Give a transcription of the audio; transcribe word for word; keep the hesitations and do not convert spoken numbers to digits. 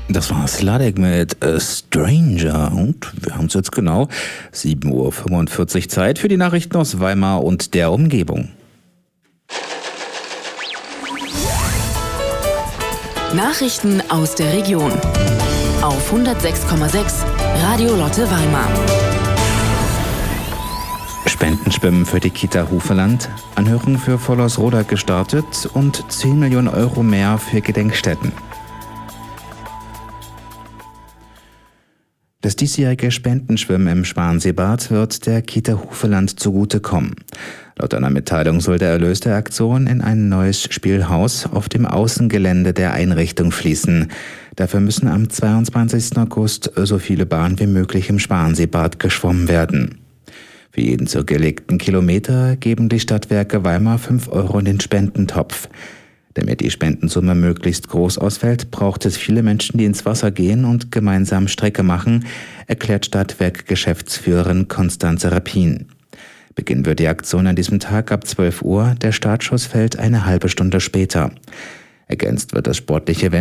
Das war Sladek mit A Stranger und wir haben es jetzt genau sieben Uhr fünfundvierzig Zeit für die Nachrichten aus Weimar und der Umgebung. Nachrichten aus der Region auf hundertsechs Komma sechs Radio Lotte Weimar. Spendenschwimmen für die Kita Hufeland, Anhörung für Vollersroda gestartet und zehn Millionen Euro mehr für Gedenkstätten. Das diesjährige Spendenschwimmen im Schwanseebad wird der Kita Hufeland zugutekommen. Laut einer Mitteilung soll der Erlös der Aktion in ein neues Spielhaus auf dem Außengelände der Einrichtung fließen. Dafür müssen am zweiundzwanzigsten August so viele Bahnen wie möglich im Schwanseebad geschwommen werden. Für jeden zurückgelegten Kilometer geben die Stadtwerke Weimar fünf Euro in den Spendentopf. Damit die Spendensumme möglichst groß ausfällt, braucht es viele Menschen, die ins Wasser gehen und gemeinsam Strecke machen, erklärt Stadtwerk-Geschäftsführerin Konstanze Rapin. Beginnen wird die Aktion an diesem Tag ab zwölf Uhr, der Startschuss fällt eine halbe Stunde später. Ergänzt wird das sportliche Event